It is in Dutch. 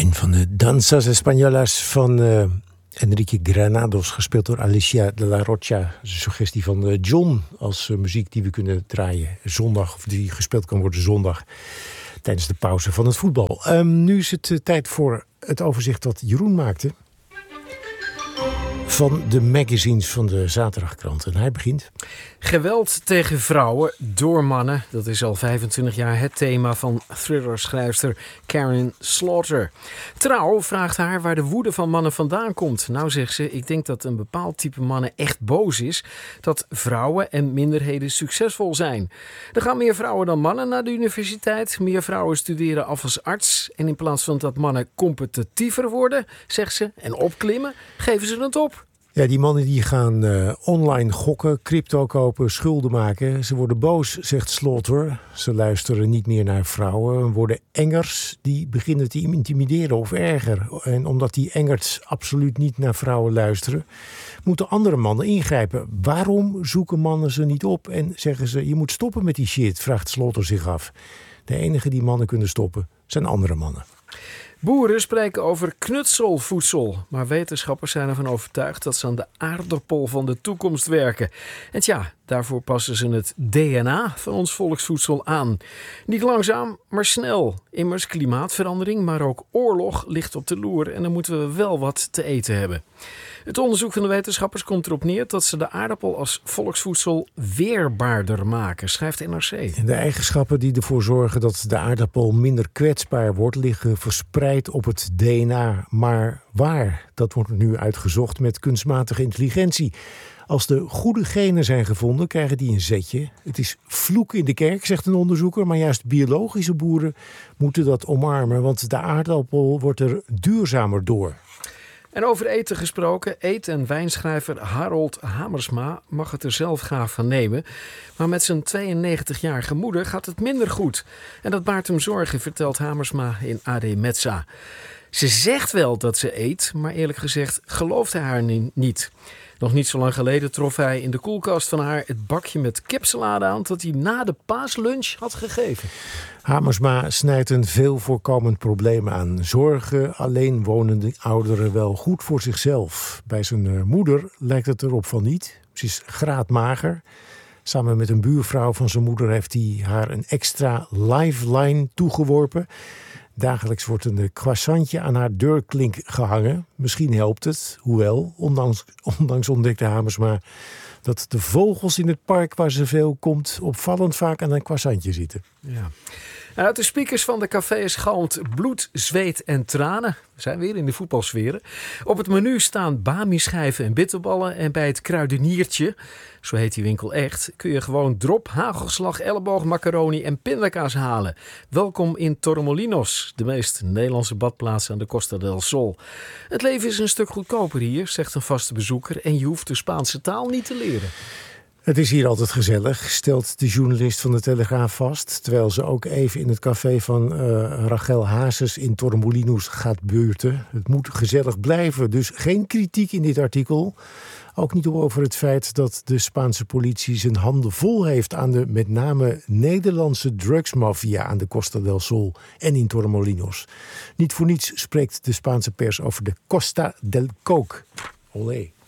Een van de danzas españolas van Enrique Granados, gespeeld door Alicia de la Rocha. Een suggestie van John als muziek die we kunnen draaien zondag, of die gespeeld kan worden zondag tijdens de pauze van het voetbal. Nu is het tijd voor het overzicht dat Jeroen maakte van de magazines van de zaterdagkrant. En hij begint. Geweld tegen vrouwen door mannen. Dat is al 25 jaar het thema van thrillerschrijfster Karin Slaughter. Trouw vraagt haar waar de woede van mannen vandaan komt. Nou, zegt ze, ik denk dat een bepaald type mannen echt boos is dat vrouwen en minderheden succesvol zijn. Er gaan meer vrouwen dan mannen naar de universiteit. Meer vrouwen studeren af als arts. En in plaats van dat mannen competitiever worden, zegt ze, en opklimmen, geven ze het op. Ja, die mannen die gaan online gokken, crypto kopen, schulden maken. Ze worden boos, zegt Slaughter. Ze luisteren niet meer naar vrouwen, worden engers. Die beginnen te intimideren of erger. En omdat die engers absoluut niet naar vrouwen luisteren, moeten andere mannen ingrijpen. Waarom zoeken mannen ze niet op en zeggen ze, je moet stoppen met die shit, vraagt Slaughter zich af. De enige die mannen kunnen stoppen zijn andere mannen. Boeren spreken over knutselvoedsel, maar wetenschappers zijn ervan overtuigd dat ze aan de aardappel van de toekomst werken. En tja, daarvoor passen ze het DNA van ons volksvoedsel aan. Niet langzaam, maar snel. Immers klimaatverandering, maar ook oorlog ligt op de loer en dan moeten we wel wat te eten hebben. Het onderzoek van de wetenschappers komt erop neer dat ze de aardappel als volksvoedsel weerbaarder maken, schrijft NRC. De eigenschappen die ervoor zorgen dat de aardappel minder kwetsbaar wordt, liggen verspreid op het DNA. Maar waar? Dat wordt nu uitgezocht met kunstmatige intelligentie. Als de goede genen zijn gevonden, krijgen die een zetje. Het is vloek in de kerk, zegt een onderzoeker, maar juist biologische boeren moeten dat omarmen, want de aardappel wordt er duurzamer door. En over eten gesproken, eet- en wijnschrijver Harold Hamersma mag het er zelf graag van nemen. Maar met zijn 92-jarige moeder gaat het minder goed. En dat baart hem zorgen, vertelt Hamersma in AD Metza. Ze zegt wel dat ze eet, maar eerlijk gezegd gelooft hij haar niet. Nog niet zo lang geleden trof hij in de koelkast van haar het bakje met kipsalade aan dat hij na de paaslunch had gegeven. Hamersma snijdt een veel voorkomend probleem aan. Zorgen alleenwonende ouderen wel goed voor zichzelf? Bij zijn moeder lijkt het erop van niet. Ze is graadmager. Samen met een buurvrouw van zijn moeder heeft hij haar een extra lifeline toegeworpen. Dagelijks wordt een croissantje aan haar deurklink gehangen. Misschien helpt het, hoewel, ondanks ontdekte Hamersma dat de vogels in het park waar ze veel komt opvallend vaak aan een croissantje zitten. Ja. Uit de speakers van de cafés galmt bloed, zweet en tranen. We zijn weer in de voetbalsferen. Op het menu staan bami-schijven en bitterballen. En bij het kruideniertje, zo heet die winkel echt, kun je gewoon drop, hagelslag, elleboog, macaroni en pindakaas halen. Welkom in Torremolinos, de meest Nederlandse badplaats aan de Costa del Sol. Het leven is een stuk goedkoper hier, zegt een vaste bezoeker. En je hoeft de Spaanse taal niet te leren. Het is hier altijd gezellig, stelt de journalist van de Telegraaf vast. Terwijl ze ook even in het café van Rachel Hazes in Torremolinos gaat beurten. Het moet gezellig blijven, dus geen kritiek in dit artikel. Ook niet over het feit dat de Spaanse politie zijn handen vol heeft aan de met name Nederlandse drugsmafia aan de Costa del Sol en in Torremolinos. Niet voor niets spreekt de Spaanse pers over de Costa del Coke. Olé.